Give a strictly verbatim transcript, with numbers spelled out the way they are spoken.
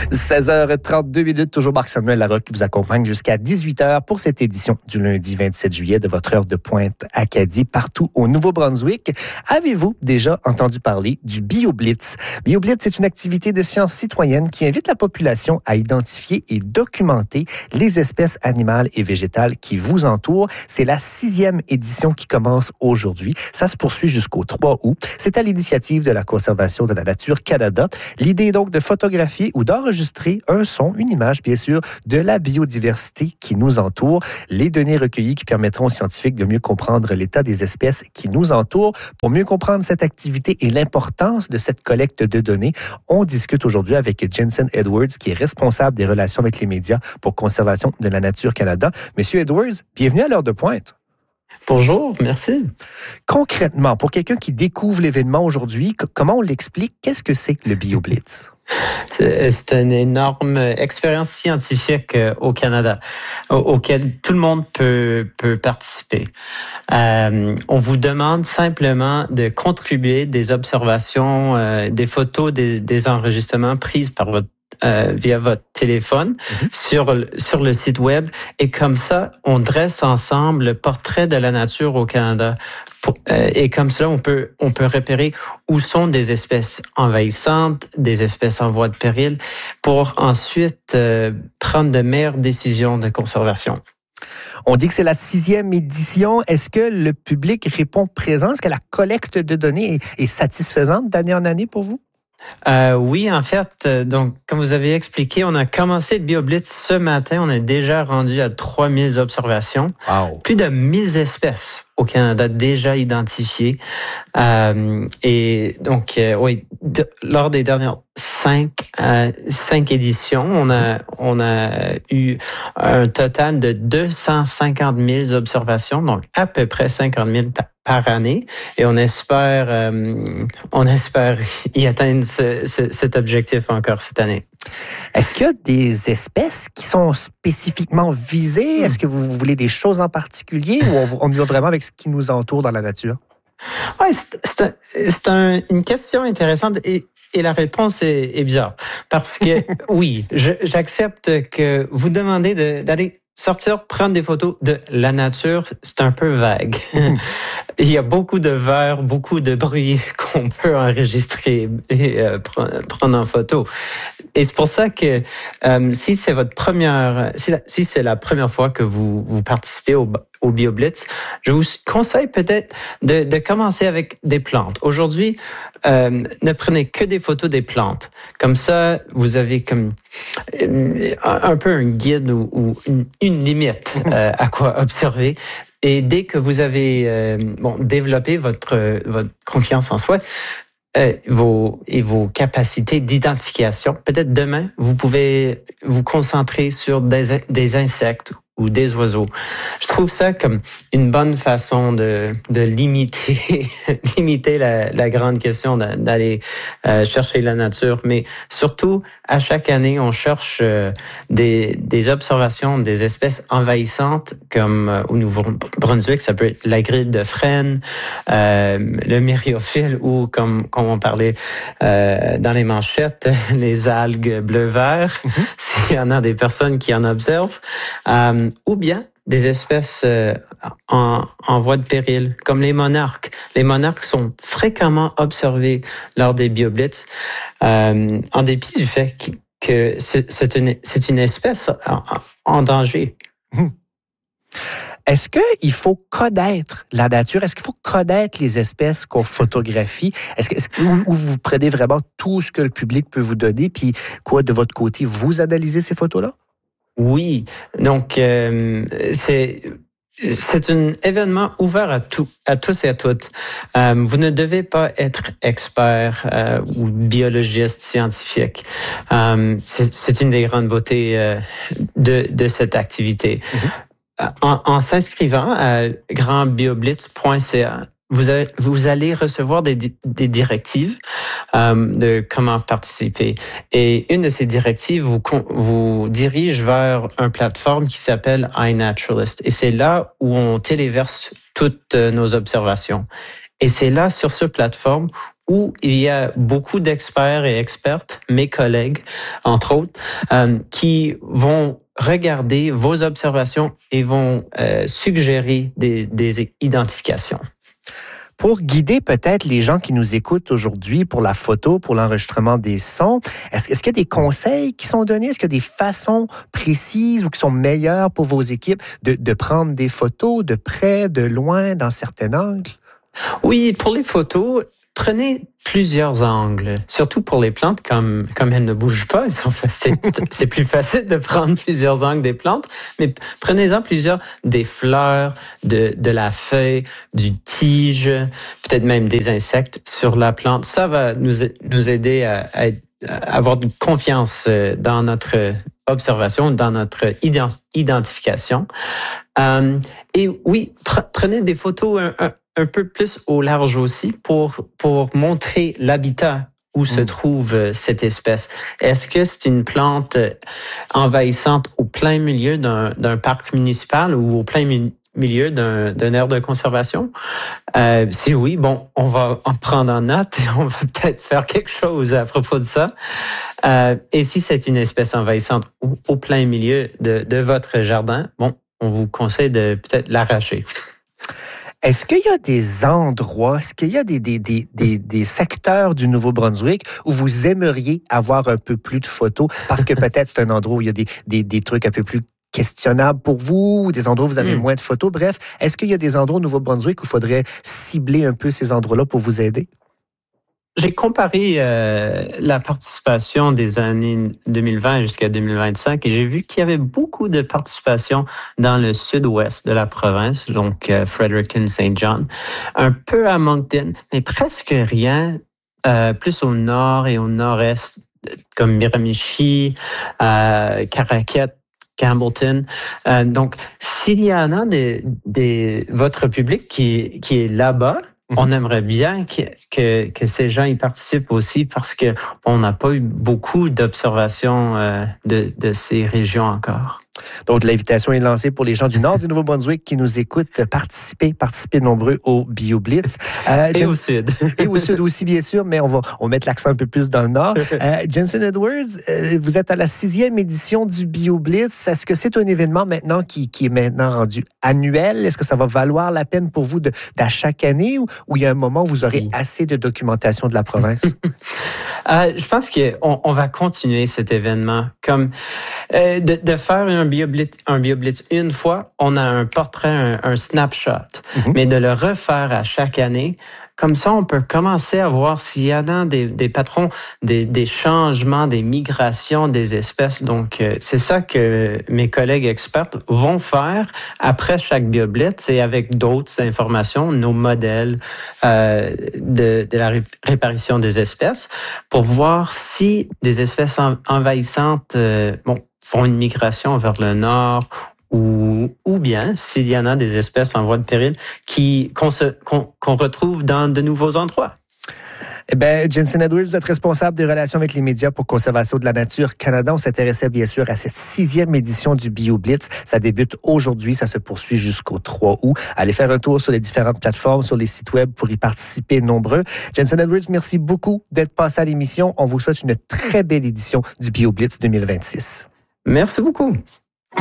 seize heures trente-deux minutes, toujours Marc-Samuel Larocque qui vous accompagne jusqu'à dix-huit heures pour cette édition du lundi vingt-sept juillet de votre heure de pointe Acadie partout au Nouveau-Brunswick. Avez-vous déjà entendu parler du BioBlitz? BioBlitz, c'est une activité de science citoyenne qui invite la population à identifier et documenter les espèces animales et végétales qui vous entourent. C'est la sixième édition qui commence aujourd'hui. Ça se poursuit jusqu'au trois août. C'est à l'initiative de la Conservation de la Nature Canada. L'idée est donc de photographier ou d'enregistrer un son, une image, bien sûr, de la biodiversité qui nous entoure. Les données recueillies qui permettront aux scientifiques de mieux comprendre l'état des espèces qui nous entourent. Pour mieux comprendre cette activité et l'importance de cette collecte de données, on discute aujourd'hui avec Jensen Edwards, qui est responsable des relations avec les médias pour Conservation de la Nature Canada. Monsieur Edwards, bienvenue à l'heure de pointe. Bonjour, merci. Concrètement, pour quelqu'un qui découvre l'événement aujourd'hui, comment on l'explique? Qu'est-ce que c'est le BioBlitz? C'est une énorme expérience scientifique au Canada auquel tout le monde peut, peut participer. Euh, on vous demande simplement de contribuer des observations, euh, des photos, des, des enregistrements prises par votre Euh, via votre téléphone mm-hmm. sur, sur le site web. Et comme ça, on dresse ensemble le portrait de la nature au Canada. Pour, euh, et comme cela, on peut, on peut repérer où sont des espèces envahissantes, des espèces en voie de péril, pour ensuite euh, prendre de meilleures décisions de conservation. On dit que c'est la sixième édition. Est-ce que le public répond présent? Est-ce que la collecte de données est, est satisfaisante d'année en année pour vous? Euh, oui, en fait, donc comme vous avez expliqué, on a commencé le BioBlitz ce matin. On est déjà rendu à trois mille observations. Wow. Plus de mille espèces au Canada déjà identifiées. Euh, et donc, euh, oui, de, lors des dernières cinq, euh, cinq éditions, on a, on a eu un total de deux cent cinquante mille observations, donc à peu près cinquante mille par, par année. Et on espère, euh, on espère y atteindre ce, ce, cet objectif encore cette année. Est-ce qu'il y a des espèces qui sont spécifiquement visées? Est-ce que vous voulez des choses en particulier ou on, on y va vraiment avec ce qui nous entoure dans la nature? Oui, c'est, c'est, un, c'est un, une question intéressante et, et la réponse est, est bizarre. Parce que, oui, je, j'accepte que vous demandez de, d'aller sortir, prendre des photos de la nature, c'est un peu vague. Il y a beaucoup de verre, beaucoup de bruit qu'on peut enregistrer et euh, prendre en photo. Et c'est pour ça que euh, si c'est votre première, si, la, si c'est la première fois que vous, vous participez au, au BioBlitz, je vous conseille peut-être de, de commencer avec des plantes. Aujourd'hui, euh, ne prenez que des photos des plantes. Comme ça, vous avez comme un, un peu un guide ou, ou une, une limite euh, à quoi observer. Et dès que vous avez euh, bon, développé votre, votre confiance en soi, euh, vos, et vos capacités d'identification, peut-être demain, vous pouvez vous concentrer sur des, des insectes ou des oiseaux. Je trouve ça comme une bonne façon de, de limiter, limiter la, la grande question d'aller euh, chercher la nature. Mais surtout, à chaque année, on cherche euh, des, des observations des espèces envahissantes comme euh, au Nouveau-Brunswick, ça peut être la grille de frêne, euh, le myriophylle ou comme, comme on parlait euh, dans les manchettes, les algues bleu-vert, mm-hmm. s'il y en a des personnes qui en observent. Euh, ou bien des espèces euh, en, en voie de péril, comme les monarques. Les monarques sont fréquemment observés lors des BioBlitz, euh, en dépit du fait que, que c'est, c'est, une, c'est une espèce en, en danger. Hum. Est-ce qu'il faut connaître la nature? Est-ce qu'il faut connaître les espèces qu'on photographie? Est-ce que, est-ce que ou, ou vous prenez vraiment tout ce que le public peut vous donner, puis quoi, de votre côté, vous analysez ces photos-là? Oui, donc euh, c'est c'est un événement ouvert à tout, à tous et à toutes. Euh, vous ne devez pas être expert euh, ou biologiste scientifique. Euh, c'est, c'est une des grandes beautés euh, de de cette activité. Mm-hmm. En, en s'inscrivant à grand bioblitz point c a, Vous, avez, vous allez recevoir des, des directives euh, de comment participer. Et une de ces directives vous, vous dirige vers une plateforme qui s'appelle iNaturalist. Et c'est là où on téléverse toutes nos observations. Et c'est là, sur cette plateforme, où il y a beaucoup d'experts et expertes, mes collègues, entre autres, euh, qui vont regarder vos observations et vont euh, suggérer des, des identifications. Pour guider peut-être les gens qui nous écoutent aujourd'hui pour la photo, pour l'enregistrement des sons, est-ce, est-ce qu'il y a des conseils qui sont donnés? Est-ce qu'il y a des façons précises ou qui sont meilleures pour vos équipes de, de prendre des photos de près, de loin, dans certains angles? Oui, pour les photos, prenez plusieurs angles, surtout pour les plantes, comme, comme elles ne bougent pas, elles sont faciles, c'est plus facile de prendre plusieurs angles des plantes, mais prenez-en plusieurs, des fleurs, de, de la feuille, du tige, peut-être même des insectes sur la plante. Ça va nous, nous aider à, à, à avoir de confiance dans notre observation, dans notre identification. Euh, et oui, pre- prenez des photos un, un, un peu plus au large aussi pour, pour montrer l'habitat où mmh. se trouve cette espèce. Est-ce que c'est une plante envahissante au plein milieu d'un, d'un parc municipal ou au plein mi- milieu d'un, d'un aire de conservation? Euh, si oui, bon, on va en prendre en note et on va peut-être faire quelque chose à propos de ça. Euh, et si c'est une espèce envahissante au, au plein milieu de, de votre jardin, bon, on vous conseille de peut-être l'arracher. Est-ce qu'il y a des endroits, est-ce qu'il y a des, des, des, des, des secteurs du Nouveau-Brunswick où vous aimeriez avoir un peu plus de photos? Parce que peut-être c'est un endroit où il y a des, des, des trucs un peu plus questionnables pour vous, ou des endroits où vous avez mmh. moins de photos. Bref, est-ce qu'il y a des endroits au Nouveau-Brunswick où il faudrait cibler un peu ces endroits-là pour vous aider? J'ai comparé euh, la participation des années deux mille vingt jusqu'à deux mille vingt-cinq et j'ai vu qu'il y avait beaucoup de participation dans le sud-ouest de la province, donc euh, Fredericton, Saint John, un peu à Moncton, mais presque rien, euh, plus au nord et au nord-est, comme Miramichi, euh, Caraquet, Campbellton. Euh, donc, s'il y en a des, des, votre public qui, qui est là-bas, on aimerait bien que, que, que ces gens y participent aussi parce que on n'a pas eu beaucoup d'observations euh, de, de ces régions encore. Donc, l'invitation est lancée pour les gens du nord du Nouveau-Brunswick qui nous écoutent. Participez, participez nombreux au BioBlitz. Euh, et Jen... au sud. Et au sud aussi, bien sûr, mais on va, on va mettre l'accent un peu plus dans le nord. Euh, Jensen Edwards, euh, vous êtes à la sixième édition du BioBlitz. Est-ce que c'est un événement maintenant qui, qui est maintenant rendu annuel? Est-ce que ça va valoir la peine pour vous de, d'à chaque année ou, ou il y a un moment où vous aurez oui. assez de documentation de la province? euh, je pense qu'on on va continuer cet événement. Comme euh, de, de faire un BioBlitz, un BioBlitz une fois, on a un portrait, un, un snapshot. Mm-hmm. Mais de le refaire à chaque année, comme ça, on peut commencer à voir s'il y a des, des patrons, des, des changements, des migrations des espèces. Donc, euh, c'est ça que mes collègues experts vont faire après chaque BioBlitz et avec d'autres informations, nos modèles euh, de, de la ré- réparation des espèces, pour voir si des espèces en, envahissantes euh, bon, font une migration vers le nord ou, ou bien s'il y en a des espèces en voie de péril qui, qu'on, se, qu'on, qu'on retrouve dans de nouveaux endroits. Eh bien, Jensen Edwards, vous êtes responsable des relations avec les médias pour Conservation de la Nature Canada. On s'intéressait bien sûr à cette sixième édition du BioBlitz. Ça débute aujourd'hui, ça se poursuit jusqu'au trois août. Allez faire un tour sur les différentes plateformes, sur les sites web pour y participer nombreux. Jensen Edwards, merci beaucoup d'être passé à l'émission. On vous souhaite une très belle édition du BioBlitz deux mille vingt-six. Merci beaucoup.